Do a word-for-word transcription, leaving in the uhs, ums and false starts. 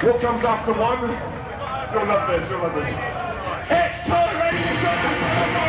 What comes after one? You'll love this, you'll love this. It's time, ladies and gentlemen.